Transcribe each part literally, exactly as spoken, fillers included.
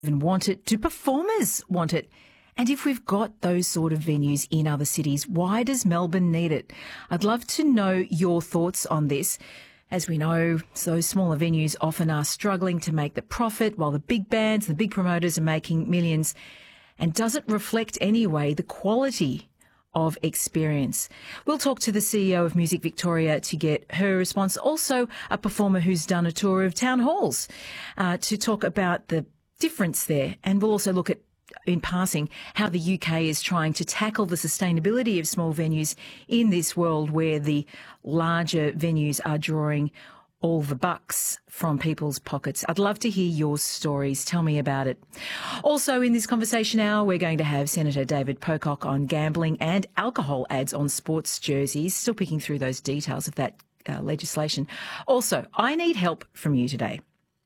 even want it? Do performers want it? And if we've got those sort of venues in other cities, why does Melbourne need it? I'd love to know your thoughts on this. As we know, those smaller venues often are struggling to make the profit while the big bands, the big promoters are making millions. And does it reflect anyway the quality of experience? We'll talk to the C E O of Music Victoria to get her response. Also, a performer who's done a tour of town halls uh, to talk about the difference there. And we'll also look at, in passing, how the U K is trying to tackle the sustainability of small venues in this world where the larger venues are drawing all the bucks from people's pockets. I'd love to hear your stories. Tell me about it. Also in this conversation hour, we're going to have Senator David Pocock on gambling and alcohol ads on sports jerseys. Still picking through those details of that uh, legislation. Also, I need help from you today.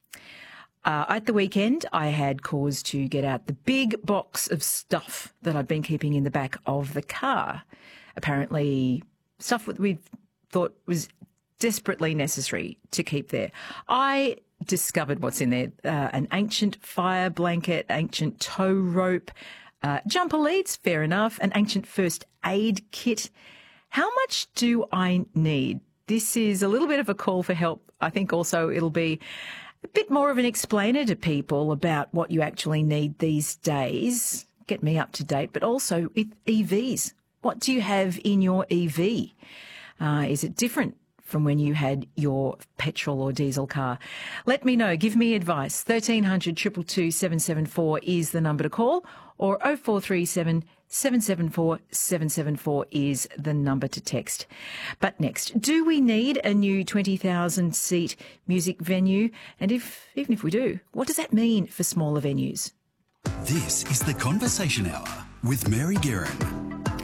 Uh, at the weekend, I had cause to get out the big box of stuff that I've been keeping in the back of the car. Apparently, stuff that we thought was desperately necessary to keep there. I discovered what's in there. Uh, an ancient fire blanket, ancient tow rope, uh, jumper leads, fair enough, an ancient first aid kit. How much do I need? This is a little bit of a call for help. I think also it'll be a bit more of an explainer to people about what you actually need these days. Get me up to date, but also with E Vs. What do you have in your E V? Uh, is it different from when you had your petrol or diesel car? Let me know. Give me advice. thirteen hundred, two two two, seven seven four is the number to call, or oh four three seven, seven seven four, seven seven four is the number to text. But next, do we need a new twenty thousand seat music venue? And if even if we do, what does that mean for smaller venues? This is the Conversation Hour with Mary Guerin.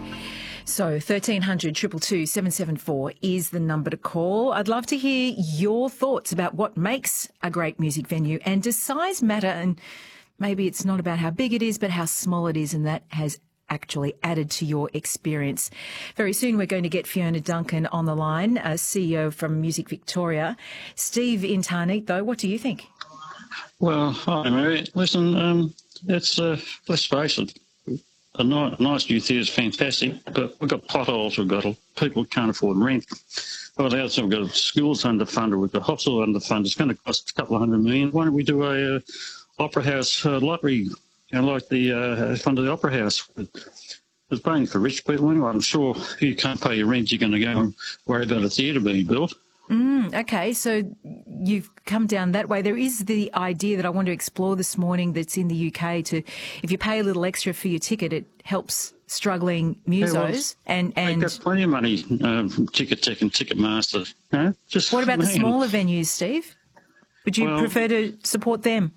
So thirteen hundred, two two two, seven seven four is the number to call. I'd love to hear your thoughts about what makes a great music venue, and does size matter? And maybe it's not about how big it is, but how small it is, and that has actually added to your experience. Very soon we're going to get Fiona Duncan on the line, a C E O from Music Victoria. Steve in Tarneet, though, what do you think? Well, hi Mary. Listen, um, it's, uh, let's face it, a ni- nice new theatre is fantastic, but we've got potholes, we've got people can't afford rent. Well, we've got schools underfunded, we've got hospitals underfunded. It's going to cost a couple of hundred million. Why don't we do a uh, opera house uh, lottery, you know, like the uh, fund of the opera house? It's paying for rich people anyway. I'm sure if you can't pay your rent, you're going to go and worry about a theatre being built. Mm, okay, so you've come down that way. There is the idea that I want to explore this morning that's in the U K to, if you pay a little extra for your ticket, it helps struggling musos. Yeah, well, and and they've got plenty of money um, from Ticketek and Ticketmaster. You know? Just, what about man. the smaller venues, Steve? Would you well, prefer to support them?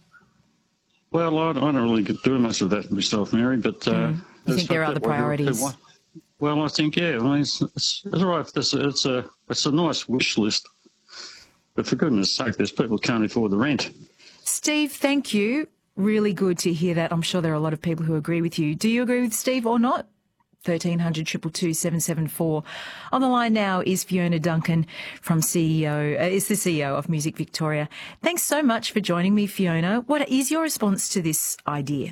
Well, I, I don't really do much of that myself, Mary, but... Uh, mm. You think there are other priorities? Well, I think, yeah, I mean, it's, it's, it's all right. It's a, it's, a, it's a nice wish list. But for goodness sake, there's people who can't afford the rent. Steve, thank you. Really good to hear that. I'm sure there are a lot of people who agree with you. Do you agree with Steve or not? thirteen hundred, two two two, seven seven four. On the line now is Fiona Duncan from C E O, uh, is the C E O of Music Victoria. Thanks so much for joining me, Fiona. What is your response to this idea?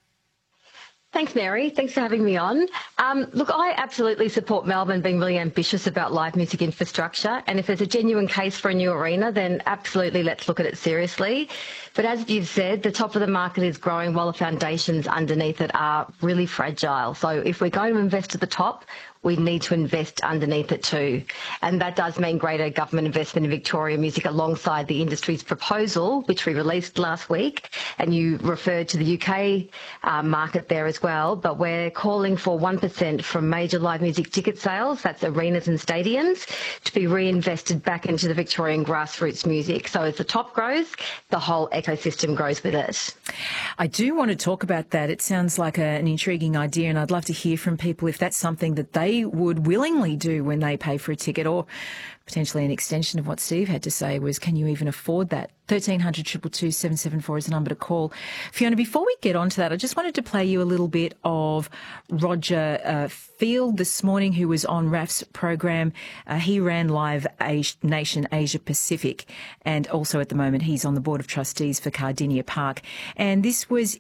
Thanks, Mary. Thanks for having me on. Um, look, I absolutely support Melbourne being really ambitious about live music infrastructure. And if there's a genuine case for a new arena, then absolutely let's look at it seriously. But as you've said, the top of the market is growing while the foundations underneath it are really fragile. So if we're going to invest at the top, we need to invest underneath it too. And that does mean greater government investment in Victoria music alongside the industry's proposal, which we released last week. And you referred to the U K uh, market there as well. But we're calling for one percent from major live music ticket sales, that's arenas and stadiums, to be reinvested back into the Victorian grassroots music. So as the top grows, the whole ecosystem grows with it. I do want to talk about that. It sounds like a, an intriguing idea, and I'd love to hear from people if that's something that they they would willingly do when they pay for a ticket, or potentially an extension of what Steve had to say was, can you even afford that? thirteen hundred, two two two, seven seven four is the number to call. Fiona, before we get on to that, I just wanted to play you a little bit of Roger uh, Field this morning, who was on Raf's program. Uh, he ran Live Asia, Nation Asia Pacific, and also at the moment he's on the Board of Trustees for Cardinia Park. And this was